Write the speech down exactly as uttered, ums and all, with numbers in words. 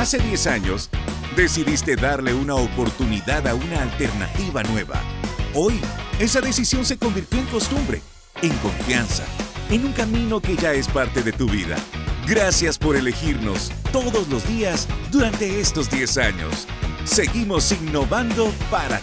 Hace diez años, decidiste darle una oportunidad a una alternativa nueva. Hoy, esa decisión se convirtió en costumbre, en confianza, en un camino que ya es parte de tu vida. Gracias por elegirnos todos los días durante estos diez años. Seguimos innovando para